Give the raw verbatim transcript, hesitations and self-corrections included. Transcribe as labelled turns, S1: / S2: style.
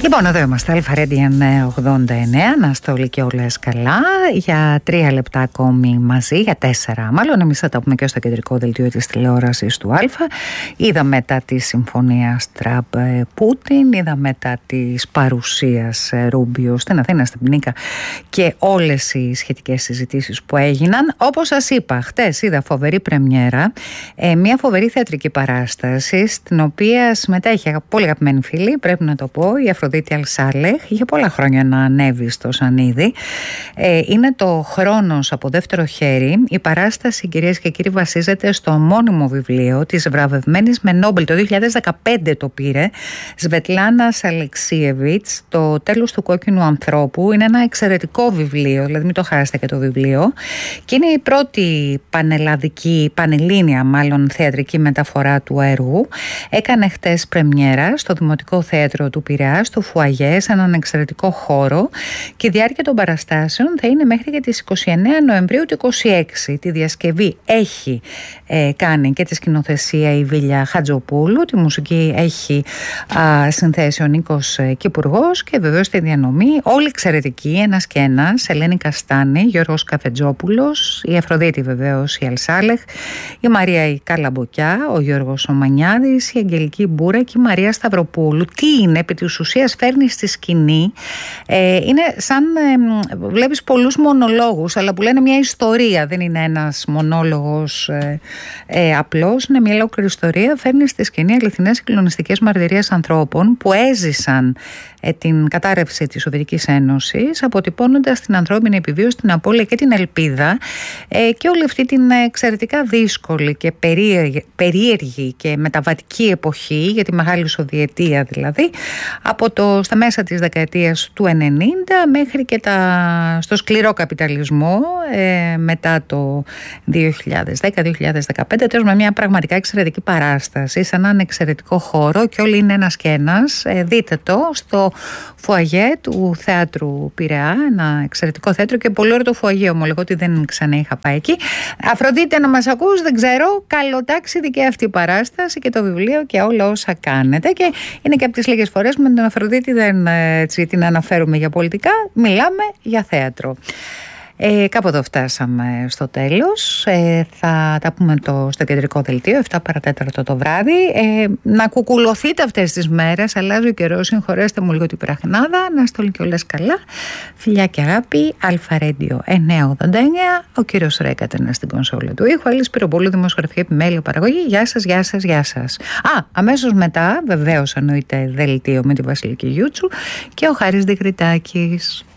S1: Λοιπόν, εδώ είμαστε, Αλφα Ρέντιο ογδόντα εννέα, να είστε όλοι και όλες καλά. Για τρία λεπτά ακόμη μαζί, για τέσσερα μάλλον, εμείς θα τα πούμε και στο κεντρικό δελτίο της τηλεόρασης του Αλφα. Είδα μετά τη συμφωνία Τραμπ-Πούτιν, είδα μετά της παρουσίας Ρούμπιο στην Αθήνα, στην Πνίκα και όλες οι σχετικές συζητήσεις που έγιναν. Όπως σας είπα, χτες είδα φοβερή πρεμιέρα, ε, μια φοβερή θεατρική παράσταση, στην οποία συμμετέχει πολύ αγαπημένη φίλη, πρέπει να το πω, η Αφροδίτη Αλσάλεχ. Είχε πολλά χρόνια να ανέβει στο Σανίδι. Ε, είναι το «Χρόνος από δεύτερο χέρι». Η παράσταση, κυρίες και κύριοι, βασίζεται στο ομώνυμο βιβλίο της βραβευμένης με Νόμπελ, το δύο χιλιάδες δεκαπέντε το πήρε, Σβετλάνας Αλεξίεβιτς, «Το τέλος του κόκκινου ανθρώπου». Είναι ένα εξαιρετικό βιβλίο, δηλαδή μην το χάσετε και το βιβλίο. Και είναι η πρώτη πανελλαδική, πανελλήνια μάλλον, θεατρική μεταφορά του έργου. Έκανε χτες πρεμιέρα στο Δημοτικό Θέατρο του Πειραιά, στο Φουαγέ, σε έναν εξαιρετικό χώρο, και η διάρκεια των παραστάσεων θα είναι μέχρι και τις είκοσι εννέα Νοεμβρίου του είκοσι έξι. Τη διασκευή έχει ε, κάνει και τη σκηνοθεσία η Βίλια Χατζοπούλου, τη μουσική έχει α, συνθέσει ο Νίκος ε, Κυπουργός, και βεβαίως τη διανομή όλοι εξαιρετικοί, ένας και ένας, Ελένη Καστάνη, Γιώργος Καφετζόπουλος, η Αφροδίτη βεβαίως η Αλσάλεχ, η Μαρία η Καλαμποκιά, ο Γιώργος Ομανιάδης, η Αγγελική Μπούρα και η Μαρία Σταυροπούλου. Τι είναι, επί της ουσίας φέρνει στη σκηνή, ε, είναι σαν ε, βλέπεις πολλούς μονολόγους, αλλά που λένε μια ιστορία, δεν είναι ένας μονόλογος ε, ε, απλός, είναι μια ολόκληρη ιστορία. Φέρνει στη σκηνή αληθινές συγκλονιστικές μαρτυρίες ανθρώπων που έζησαν ε, την κατάρρευση της Σοβιετικής Ένωσης, αποτυπώνοντας την ανθρώπινη επιβίωση, την απώλεια και την ελπίδα, ε, και όλη αυτή την εξαιρετικά δύσκολη και περίεργη, περίεργη και μεταβατική εποχή για τη Μεγάλη Σοβιετία, δηλαδή από το, στα μέσα της δεκαετίας του ενενήντα μέχρι και τα, στο σκληρό καπιταλισμό ε, μετά το δύο χιλιάδες δέκα δύο χιλιάδες δεκαπέντε, τέλος, με μια πραγματικά εξαιρετική παράσταση σε έναν εξαιρετικό χώρο, και όλοι είναι ένας και ένας. Ε, δείτε το στο Φουαγέ του Θέατρου Πειραιά, ένα εξαιρετικό θέατρο και πολύ ωραίο το Φουαγέ, ομολογώ ότι δεν ξανά είχα πάει εκεί. Αφροδίτε, να μας ακούς, δεν ξέρω, καλοτάξιδη και αυτή η παράσταση και το βιβλίο και όλα όσα κάνετε, και είναι και από τις λίγες φορές με τον Αφροδίτη δεν έτσι, την αναφέρουμε για πολιτικά, μιλάμε για θέατρο. Ε, κάπου εδώ φτάσαμε στο τέλος. Ε, θα τα πούμε το, στο κεντρικό δελτίο επτά παρά τέταρτο το βράδυ. Ε, να κουκουλωθείτε αυτές τις μέρες, αλλάζει ο καιρός, συγχωρέστε μου λίγο την πραχνάδα. Να είστε όλοι και όλες καλά. Φιλιά και αγάπη. Αλφα Ρέντιο εννιακόσια ογδόντα εννέα. Ο κύριος Ρέκατε είναι στην κονσόλα του ήχου. Αλής Πυροπολού, δημοσιογραφική επιμέλεια, παραγωγή. Γεια σας, γεια σας, γεια σας. Α, αμέσως μετά, βεβαίως εννοείται, δελτίο με τη Βασιλική Γιούτσου και ο Χάρης Δικριτάκης.